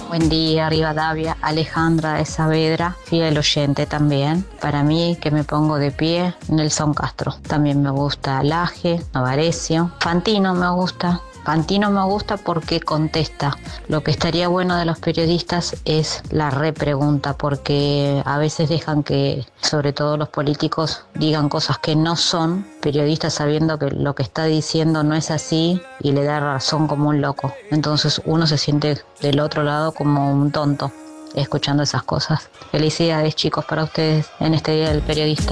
Buen día, Rivadavia. Alejandra de Saavedra, fiel oyente también. Para mí, que me pongo de pie, Nelson Castro. También me gusta Laje, Novarecio. Fantino me gusta. Fantino me gusta porque contesta. Lo que estaría bueno de los periodistas es la repregunta, porque a veces dejan que, sobre todo los políticos, digan cosas que no son. Periodistas sabiendo que lo que está diciendo no es así y le da razón como un loco. Entonces uno se siente del otro lado como un tonto escuchando esas cosas. Felicidades, chicos, para ustedes en este Día del Periodista.